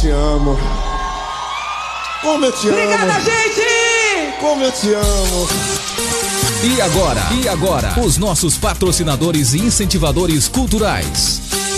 te amo. Como eu te amo. Obrigada, gente! Como eu te amo. E agora, os nossos patrocinadores e incentivadores culturais.